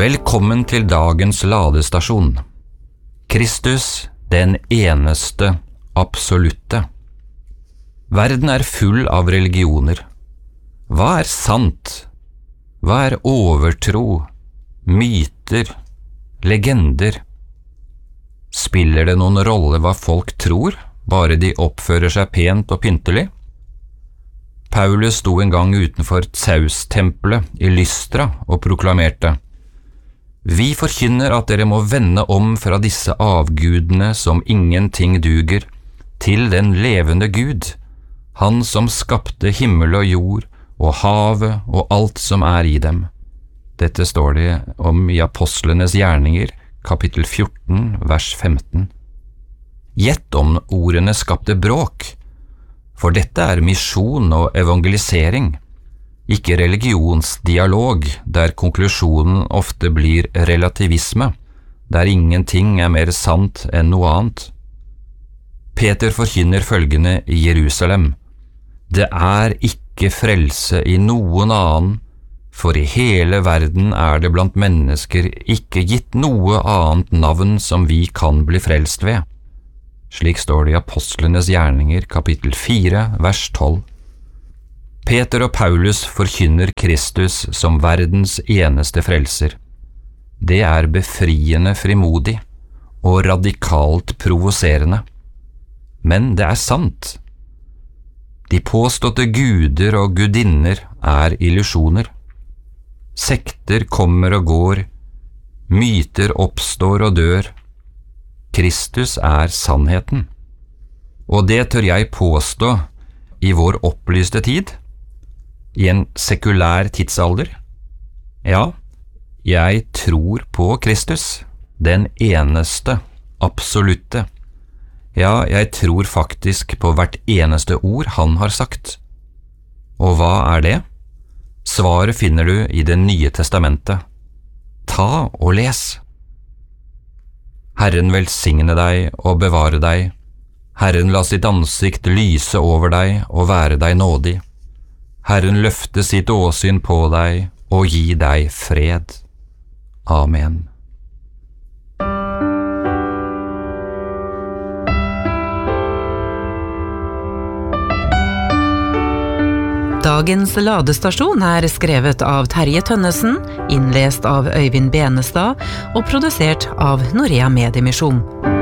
Velkommen til dagens ladestasjon. Kristus, den eneste, absolutte. Verden full av religioner. Hva sant? Hva overtro? Myter? Legender? Spiller det noen rolle hva folk tror, bare de oppfører seg pent og pyntelig? Paulus sto en gang utenfor Zeus-tempelet i Lystra og proklamerte: «Vi forkynner at dere må vende om fra disse avgudene som ingenting duger, til den levende Gud, han som skapte himmel og jord og havet og alt som i dem.» Dette står det om i Apostlenes gjerninger, kapittel 14, vers 15. Gjett om ordene skapte bråk, for dette misjon og evangelisering, ikke religionsdialog, der konklusjonen ofte blir relativisme, der ingenting mer sant enn noe annet. Peter forkynner følgende i Jerusalem: «Det ikke frelse i noen annen, for i hele verden det blant mennesker ikke gitt noe annet navn som vi kan bli frelst ved.» Slik står det i Apostlenes gjerninger, kapittel 4, vers 12. Peter og Paulus forkynner Kristus som verdens eneste frelser. Det befriende frimodig og radikalt provoserende. Men det sant. De påståtte guder og gudinner illusjoner. Sekter kommer og går, myter oppstår og dør. Kristus sannheten. Og det tør jeg påstå i vår opplyste tid, i en sekulær tidsalder. Ja, jeg tror på Kristus, den eneste, absolutte. Ja, jeg tror faktisk på hvert eneste ord han har sagt. Og hva det? Svaret finner du i Det nye testamentet. Ta og les. Herren velsigne deg og bevare deg. Herren la sitt ansikt lyse over deg og være deg nådig. Herren løfte sitt åsyn på deg og gi deg fred. Amen. Dagens ladestasjon skrevet av Terje Tønnesen, innlest av Øyvind Benestad og produsert av Norea Mediemisjon.